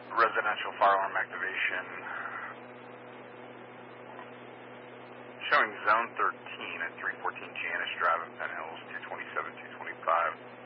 Residential fire alarm activation. Showing zone 13 at 314 Janice Drive in Penn Hills, 227, 225.